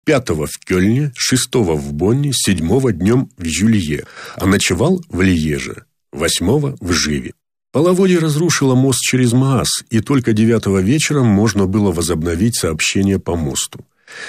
5 в Кёльне, 6 в Бонне, 7 днем в Жюлье, а ночевал в Льеже, 8 в Живе. Половодье разрушило мост через Маас, и только 9 вечером можно было возобновить сообщение по мосту.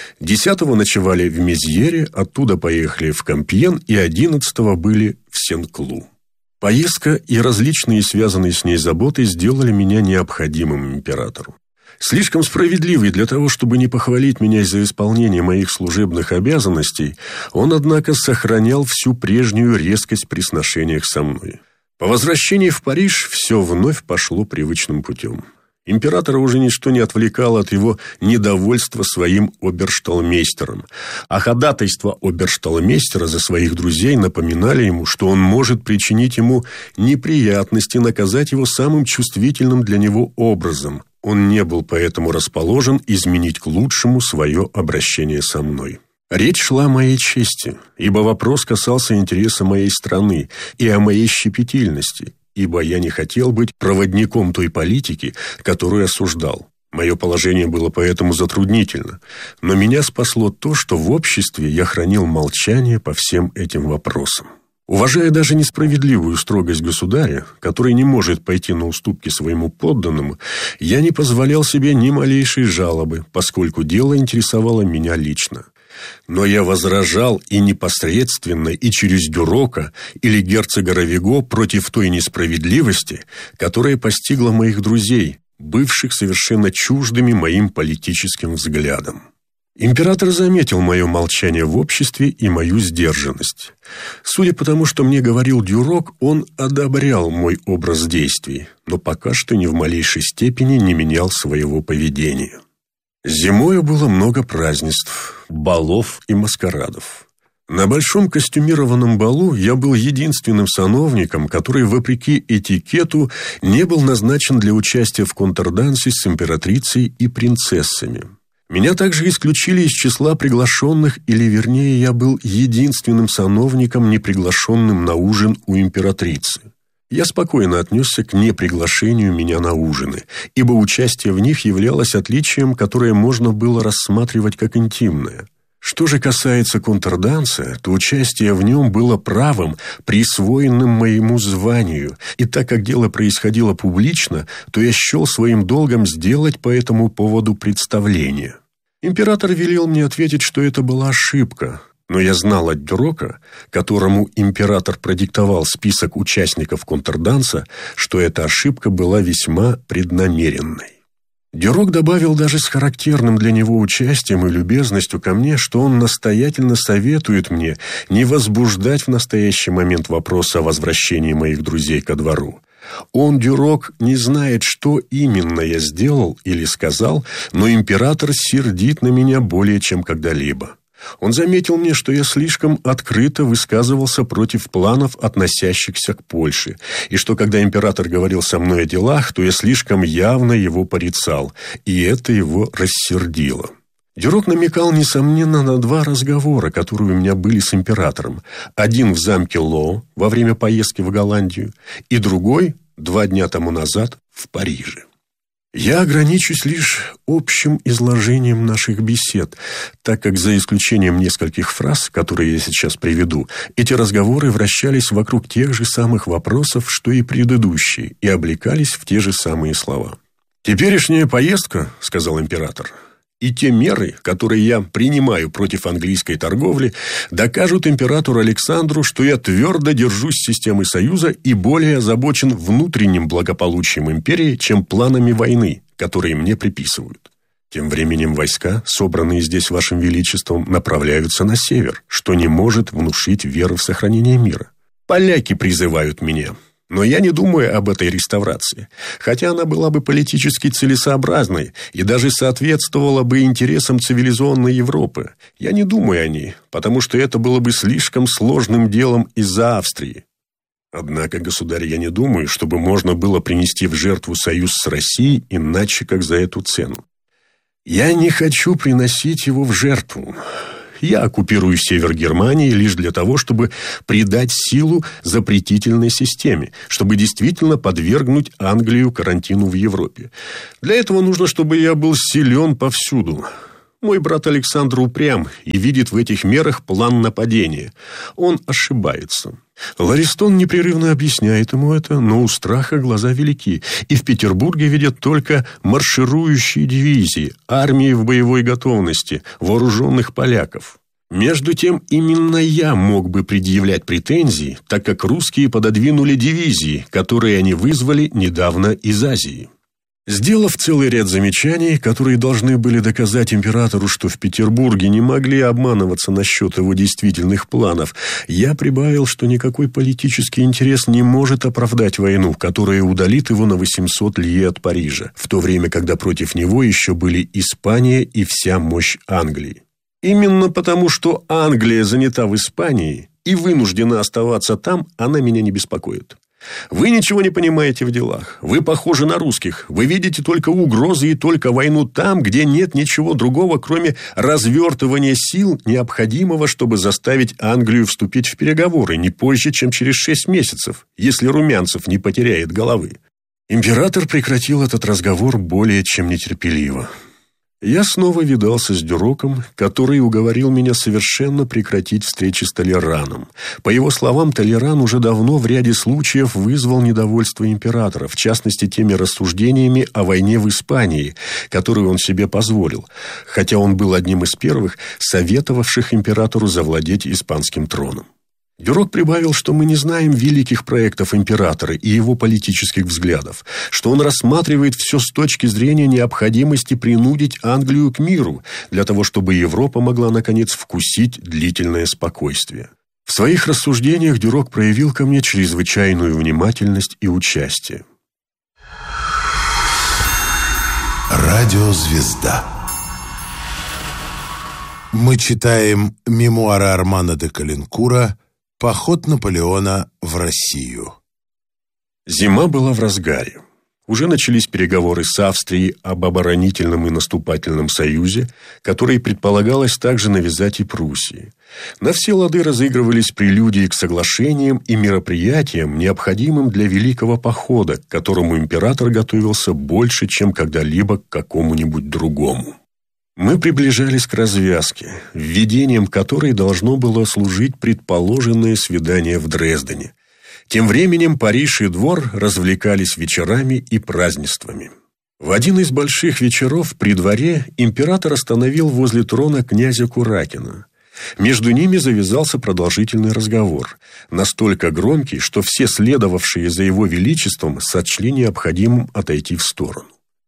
10-го ночевали в Мезьере, оттуда поехали в Кампьен, и 11-го были в Сен-Клу. Поездка и различные связанные с ней заботы сделали меня необходимым императору. Слишком справедливый для того, чтобы не похвалить меня за исполнение моих служебных обязанностей, он, однако, сохранял всю прежнюю резкость при сношениях со мной. По возвращении в Париж все вновь пошло привычным путем. Императора уже ничто не отвлекало от его недовольства своим обершталмейстером, а ходатайства обершталмейстера за своих друзей напоминали ему, что он может причинить ему неприятности, наказать его самым чувствительным для него образом. Он не был поэтому расположен изменить к лучшему свое обращение со мной. Речь шла о моей чести, ибо вопрос касался интереса моей страны и о моей щепетильности, ибо я не хотел быть проводником той политики, которую осуждал. Мое положение было поэтому затруднительно, но меня спасло то, что в обществе я хранил молчание по всем этим вопросам. Уважая даже несправедливую строгость государя, который не может пойти на уступки своему подданному, я не позволял себе ни малейшей жалобы, поскольку дело интересовало меня лично. Но я возражал и непосредственно, и через Дюрока или герцога Равиго против той несправедливости, которая постигла моих друзей, бывших совершенно чуждыми моим политическим взглядам. Император заметил мое молчание в обществе и мою сдержанность. Судя по тому, что мне говорил Дюрок, он одобрял мой образ действий, но пока что ни в малейшей степени не менял своего поведения. Зимою было много празднеств, балов и маскарадов. На большом костюмированном балу я был единственным сановником, который, вопреки этикету, не был назначен для участия в контрдансе с императрицей и принцессами. Меня также исключили из числа приглашенных, или, вернее, я был единственным сановником, не приглашенным на ужин у императрицы. Я спокойно отнесся к неприглашению меня на ужины, ибо участие в них являлось отличием, которое можно было рассматривать как интимное. Что же касается контрданса, то участие в нем было правом, присвоенным моему званию, и так как дело происходило публично, то я счел своим долгом сделать по этому поводу представление. Император велел мне ответить, что это была ошибка, но я знал от Дюрока, которому император продиктовал список участников контрданса, что эта ошибка была весьма преднамеренной. Дюрок добавил даже с характерным для него участием и любезностью ко мне, что он настоятельно советует мне не возбуждать в настоящий момент вопроса о возвращении моих друзей ко двору. Он, Дюрок, не знает, что именно я сделал или сказал, но император сердит на меня более чем когда-либо. Он заметил мне, что я слишком открыто высказывался против планов, относящихся к Польше, и что, когда император говорил со мной о делах, то я слишком явно его порицал, и это его рассердило. Дюрок намекал, несомненно, на 2 разговора, которые у меня были с императором. Один в замке Ло во время поездки в Голландию, и другой 2 дня тому назад в Париже. Я ограничусь лишь общим изложением наших бесед, так как за исключением нескольких фраз, которые я сейчас приведу, эти разговоры вращались вокруг тех же самых вопросов, что и предыдущие, и облекались в те же самые слова. «Теперешняя поездка, — сказал император, — и те меры, которые я принимаю против английской торговли, докажут императору Александру, что я твердо держусь системы Союза и более озабочен внутренним благополучием империи, чем планами войны, которые мне приписывают. Тем временем войска, собранные здесь Вашим Величеством, направляются на север, что не может внушить веры в сохранение мира. Поляки призывают меня. Но я не думаю об этой реставрации, хотя она была бы политически целесообразной и даже соответствовала бы интересам цивилизованной Европы. Я не думаю о ней, потому что это было бы слишком сложным делом из-за Австрии. Однако, государь, я не думаю, чтобы можно было принести в жертву союз с Россией иначе, как за эту цену. Я не хочу приносить его в жертву. Я оккупирую север Германии лишь для того, чтобы придать силу запретительной системе, чтобы действительно подвергнуть Англию карантину в Европе. Для этого нужно, чтобы я был силен повсюду. Мой брат Александр упрям и видит в этих мерах план нападения. Он ошибается. Ларистон непрерывно объясняет ему это, но у страха глаза велики, и в Петербурге видят только марширующие дивизии, армии в боевой готовности, вооруженных поляков. Между тем, именно я мог бы предъявлять претензии, так как русские пододвинули дивизии, которые они вызвали недавно из Азии. Сделав целый ряд замечаний, которые должны были доказать императору, что в Петербурге не могли обманываться насчет его действительных планов, я прибавил, что никакой политический интерес не может оправдать войну, которая удалит его на 800 лье от Парижа, в то время, когда против него еще были Испания и вся мощь Англии. Именно потому, что Англия занята в Испании и вынуждена оставаться там, она меня не беспокоит. Вы ничего не понимаете в делах. Вы похожи на русских. Вы видите только угрозы и только войну там, где нет ничего другого, кроме развертывания сил, необходимого, чтобы заставить Англию вступить в переговоры не позже, чем через 6 месяцев, если Румянцев не потеряет головы. Император прекратил этот разговор более чем нетерпеливо. Я снова видался с Дюроком, который уговорил меня совершенно прекратить встречи с Толераном. По его словам, Толеран уже давно в ряде случаев вызвал недовольство императора, в частности, теми рассуждениями о войне в Испании, которую он себе позволил, хотя он был одним из первых, советовавших императору завладеть испанским троном. Дюрок прибавил, что мы не знаем великих проектов императора и его политических взглядов, что он рассматривает все с точки зрения необходимости принудить Англию к миру, для того, чтобы Европа могла, наконец, вкусить длительное спокойствие. В своих рассуждениях Дюрок проявил ко мне чрезвычайную внимательность и участие. Радиозвезда. Мы читаем мемуары Армана де Калинкура «Поход Наполеона в Россию». Зима была в разгаре. Уже начались переговоры с Австрией об оборонительном и наступательном союзе, который предполагалось также навязать и Пруссии. На все лады разыгрывались прелюдии к соглашениям и мероприятиям, необходимым для великого похода, к которому император готовился больше, чем когда-либо к какому-нибудь другому. Мы приближались к развязке, введением которой должно было служить предположенное свидание в Дрездене. Тем временем Париж и двор развлекались вечерами и празднествами. В один из больших вечеров при дворе император остановил возле трона князя Куракина. Между ними завязался продолжительный разговор, настолько громкий, что все следовавшие за его величеством сочли необходимым отойти в сторону.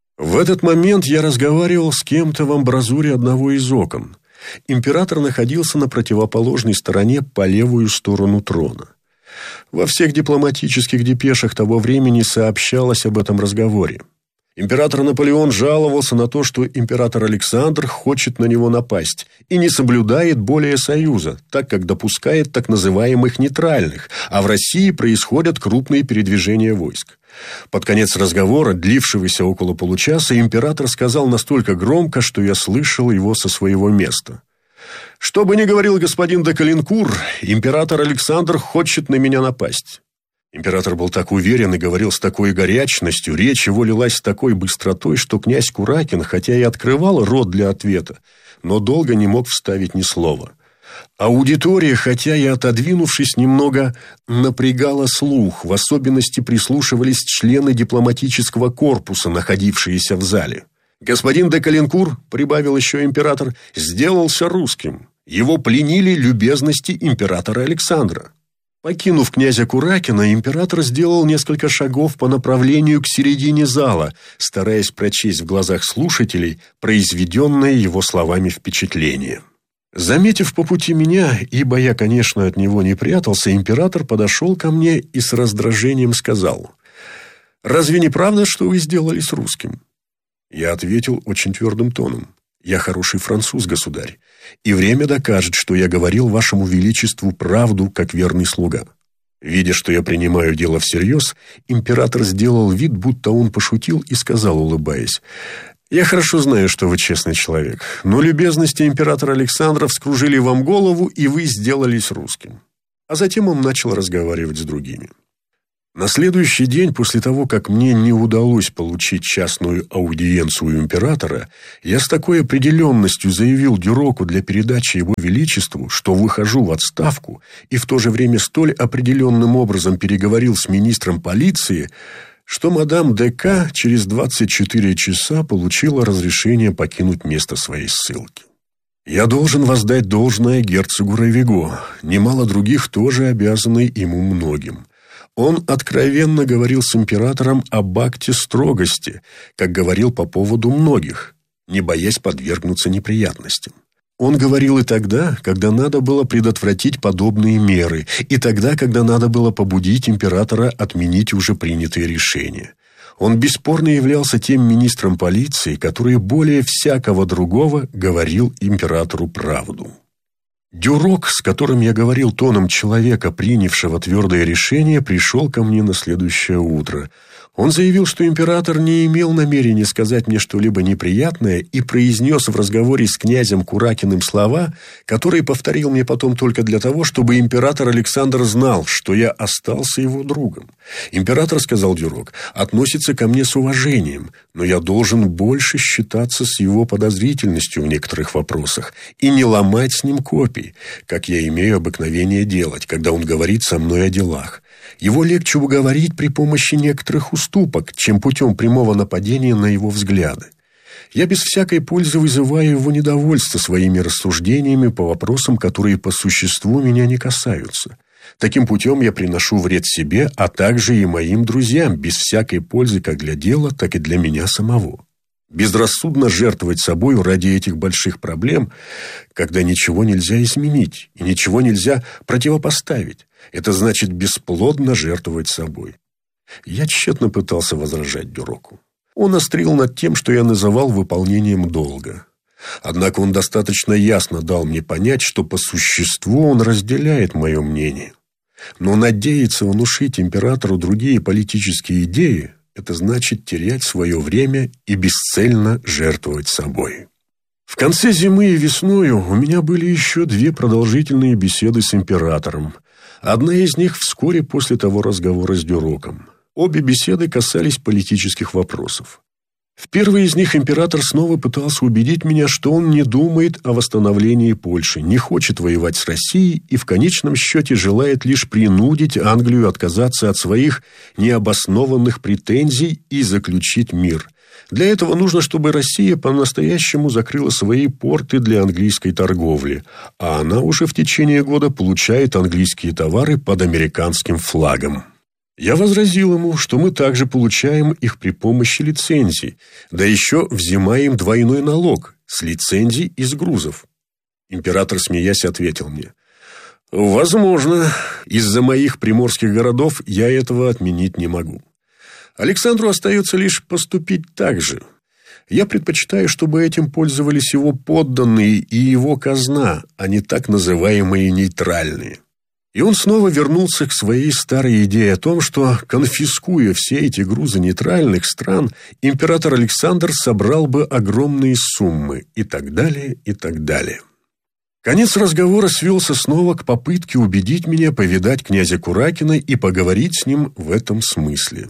В этот момент я разговаривал с кем-то в амбразуре одного из окон. Император находился на противоположной стороне по левую сторону трона. Во всех дипломатических депешах того времени сообщалось об этом разговоре. Император Наполеон жаловался на то, что император Александр хочет на него напасть и не соблюдает более союза, так как допускает так называемых нейтральных, а в России происходят крупные передвижения войск. Под конец разговора, длившегося около получаса, император сказал настолько громко, что я слышал его со своего места. «Что бы ни говорил господин де Калинкур, император Александр хочет на меня напасть». Император был так уверен и говорил с такой горячностью, речь его лилась с такой быстротой, что князь Куракин, хотя и открывал рот для ответа, но долго не мог вставить ни слова. Аудитория, хотя и отодвинувшись немного, напрягала слух, в особенности прислушивались члены дипломатического корпуса, находившиеся в зале. «Господин де Калинкур, — прибавил еще император, — сделался русским. Его пленили любезности императора Александра». Покинув князя Куракина, император сделал несколько шагов по направлению к середине зала, стараясь прочесть в глазах слушателей произведенное его словами впечатление. Заметив по пути меня, ибо я, конечно, от него не прятался, император подошел ко мне и с раздражением сказал: «Разве не правда, что вы сделались русским?» Я ответил очень твердым тоном: «Я хороший француз, государь, и время докажет, что я говорил вашему величеству правду, как верный слуга». Видя, что я принимаю дело всерьез, император сделал вид, будто он пошутил, и сказал, улыбаясь: «Я хорошо знаю, что вы честный человек, но любезности императора Александра вскружили вам голову, и вы сделались русским». А затем он начал разговаривать с другими. На следующий день, после того, как мне не удалось получить частную аудиенцию у императора, я с такой определенностью заявил Дюроку для передачи его величеству, что выхожу в отставку, и в то же время столь определенным образом переговорил с министром полиции, что мадам ДК через 24 часа получила разрешение покинуть место своей ссылки. Я должен воздать должное герцогу Равиго, немало других тоже обязаны ему многим. Он откровенно говорил с императором об акте строгости, как говорил по поводу многих, не боясь подвергнуться неприятностям. Он говорил и тогда, когда надо было предотвратить подобные меры, и тогда, когда надо было побудить императора отменить уже принятые решения. Он бесспорно являлся тем министром полиции, который более всякого другого говорил императору правду. Дюрок, с которым я говорил тоном человека, принявшего твердое решение, пришел ко мне на следующее утро. Он заявил, что император не имел намерения сказать мне что-либо неприятное и произнес в разговоре с князем Куракиным слова, которые повторил мне потом только для того, чтобы император Александр знал, что я остался его другом. Император, сказал Дюрок, относится ко мне с уважением, но я должен больше считаться с его подозрительностью в некоторых вопросах и не ломать с ним копий, как я имею обыкновение делать, когда он говорит со мной о делах. Его легче уговорить при помощи некоторых уступок, чем путем прямого нападения на его взгляды. Я без всякой пользы вызываю его недовольство своими рассуждениями по вопросам, которые по существу меня не касаются. Таким путем я приношу вред себе, а также и моим друзьям, без всякой пользы как для дела, так и для меня самого. Безрассудно жертвовать собой ради этих больших проблем, когда ничего нельзя изменить и ничего нельзя противопоставить. Это значит бесплодно жертвовать собой. Я тщетно пытался возражать Дюроку. Он острил над тем, что я называл выполнением долга. Однако он достаточно ясно дал мне понять, что по существу он разделяет мое мнение. Но надеяться внушить императору другие политические идеи – это значит терять свое время и бесцельно жертвовать собой. В конце зимы и весною у меня были еще 2 продолжительные беседы с императором. Одна из них вскоре после того разговора с Дюроком. Обе беседы касались политических вопросов. В первой из них император снова пытался убедить меня, что он не думает о восстановлении Польши, не хочет воевать с Россией и в конечном счете желает лишь принудить Англию отказаться от своих необоснованных претензий и заключить мир. Для этого нужно, чтобы Россия по-настоящему закрыла свои порты для английской торговли, а она уже в течение года получает английские товары под американским флагом. Я возразил ему, что мы также получаем их при помощи лицензий, да еще взимаем двойной налог с лицензий и с грузов. Император, смеясь, ответил мне: «Возможно, из-за моих приморских городов я этого отменить не могу. Александру остается лишь поступить так же. Я предпочитаю, чтобы этим пользовались его подданные и его казна, а не так называемые нейтральные». И он снова вернулся к своей старой идее о том, что, конфискуя все эти грузы нейтральных стран, император Александр собрал бы огромные суммы, и так далее, и так далее. Конец разговора свелся снова к попытке убедить меня повидать князя Куракина и поговорить с ним в этом смысле.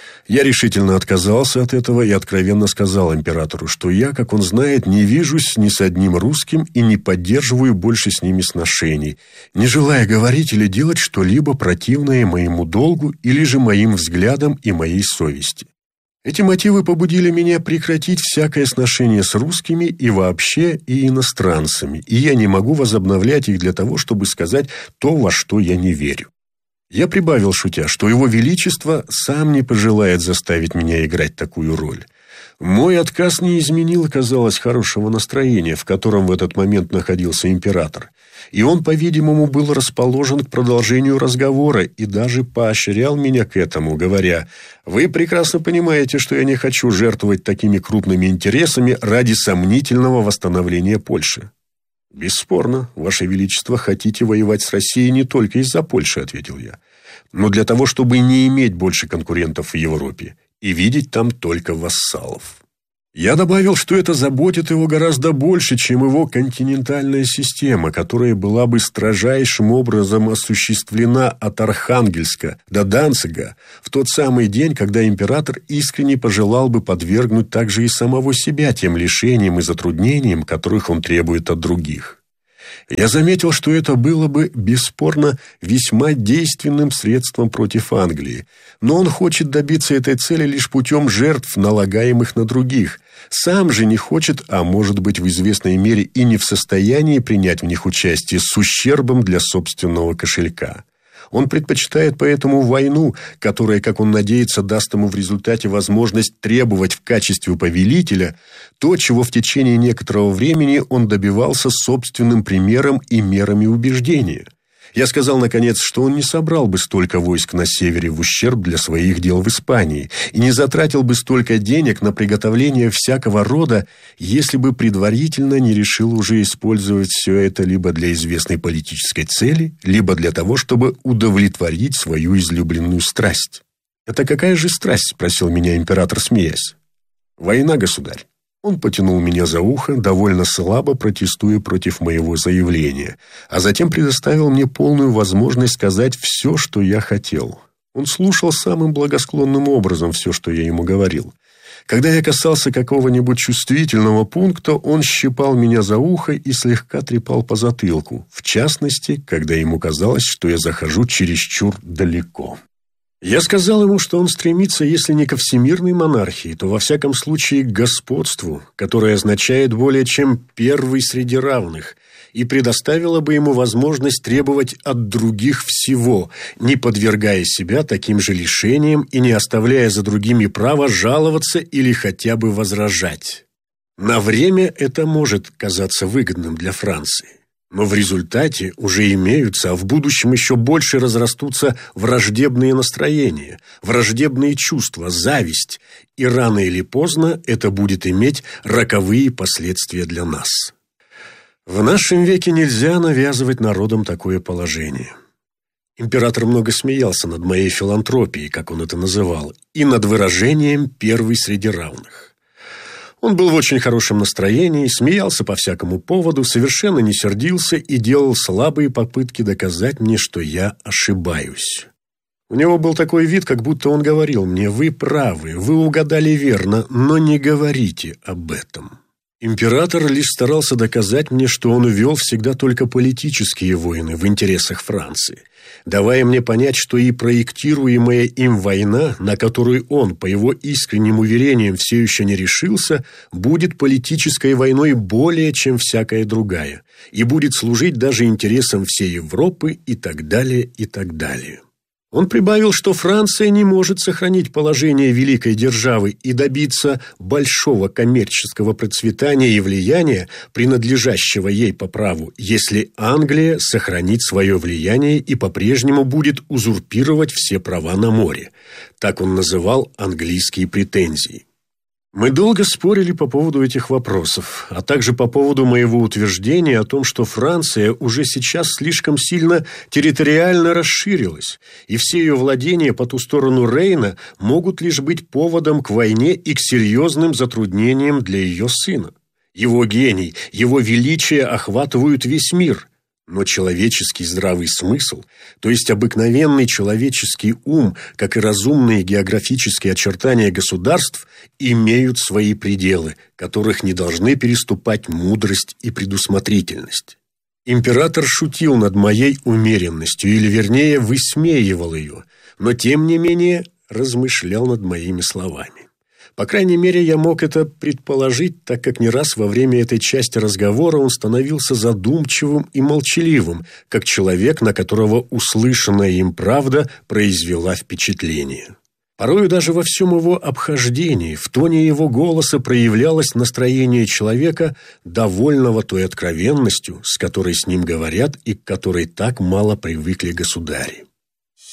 Я решительно отказался от этого и откровенно сказал императору, что я, как он знает, не вижусь ни с одним русским и не поддерживаю больше с ними сношений, не желая говорить или делать что-либо противное моему долгу или же моим взглядам и моей совести. Эти мотивы побудили меня прекратить всякое сношение с русскими и вообще и иностранцами, и я не могу возобновлять их для того, чтобы сказать то, во что я не верю. Я прибавил, шутя, что его величество сам не пожелает заставить меня играть такую роль. Мой отказ не изменил, казалось, хорошего настроения, в котором в этот момент находился император. И он, по-видимому, был расположен к продолжению разговора и даже поощрял меня к этому, говоря: «Вы прекрасно понимаете, что я не хочу жертвовать такими крупными интересами ради сомнительного восстановления Польши». «Бесспорно, Ваше Величество, хотите воевать с Россией не только из-за Польши», — ответил я, «но для того, чтобы не иметь больше конкурентов в Европе и видеть там только вассалов». Я добавил, что это заботит его гораздо больше, чем его континентальная система, которая была бы строжайшим образом осуществлена от Архангельска до Данцига в тот самый день, когда император искренне пожелал бы подвергнуть также и самого себя тем лишениям и затруднениям, которых он требует от других. Я заметил, что это было бы, бесспорно, весьма действенным средством против Англии, но он хочет добиться этой цели лишь путем жертв, налагаемых на других. Сам же не хочет, а может быть в известной мере и не в состоянии принять в них участие с ущербом для собственного кошелька. Он предпочитает поэтому войну, которая, как он надеется, даст ему в результате возможность требовать в качестве повелителя то, чего в течение некоторого времени он добивался собственным примером и мерами убеждения. Я сказал, наконец, что он не собрал бы столько войск на севере в ущерб для своих дел в Испании и не затратил бы столько денег на приготовление всякого рода, если бы предварительно не решил уже использовать все это либо для известной политической цели, либо для того, чтобы удовлетворить свою излюбленную страсть. «Это какая же страсть?» – спросил меня император, смеясь. «Война, государь». Он потянул меня за ухо, довольно слабо протестуя против моего заявления, а затем предоставил мне полную возможность сказать все, что я хотел. Он слушал самым благосклонным образом все, что я ему говорил. Когда я касался какого-нибудь чувствительного пункта, он щипал меня за ухо и слегка трепал по затылку, в частности, когда ему казалось, что я захожу чересчур далеко. Я сказал ему, что он стремится, если не ко всемирной монархии, то во всяком случае к господству, которое означает более чем первый среди равных, и предоставило бы ему возможность требовать от других всего, не подвергая себя таким же лишениям и не оставляя за другими права жаловаться или хотя бы возражать. На время это может казаться выгодным для Франции. Но в результате уже имеются, а в будущем еще больше разрастутся враждебные настроения, враждебные чувства, зависть, и рано или поздно это будет иметь роковые последствия для нас. В нашем веке нельзя навязывать народам такое положение. Император много смеялся над моей филантропией, как он это называл, и над выражением «первый среди равных». Он был в очень хорошем настроении, смеялся по всякому поводу, совершенно не сердился и делал слабые попытки доказать мне, что я ошибаюсь. У него был такой вид, как будто он говорил мне: «Вы правы, вы угадали верно, но не говорите об этом». Император лишь старался доказать мне, что он вел всегда только политические войны в интересах Франции, давая мне понять, что и проектируемая им война, на которую он, по его искренним уверениям, все еще не решился, будет политической войной более, чем всякая другая, и будет служить даже интересам всей Европы и так далее, и так далее. Он прибавил, что Франция не может сохранить положение великой державы и добиться большого коммерческого процветания и влияния, принадлежащего ей по праву, если Англия сохранит свое влияние и по-прежнему будет узурпировать все права на море. Так он называл английские претензии. Мы долго спорили по поводу этих вопросов, а также по поводу моего утверждения о том, что Франция уже сейчас слишком сильно территориально расширилась, и все ее владения по ту сторону Рейна могут лишь быть поводом к войне и к серьезным затруднениям для ее сына. Его гений, его величие охватывают весь мир. Но человеческий здравый смысл, то есть обыкновенный человеческий ум, как и разумные географические очертания государств, имеют свои пределы, которых не должны переступать мудрость и предусмотрительность. Император шутил над моей умеренностью, или вернее высмеивал ее, но тем не менее размышлял над моими словами. По крайней мере, я мог это предположить, так как не раз во время этой части разговора он становился задумчивым и молчаливым, как человек, на которого услышанная им правда произвела впечатление. Порою даже во всем его обхождении, в тоне его голоса проявлялось настроение человека, довольного той откровенностью, с которой с ним говорят и к которой так мало привыкли государи.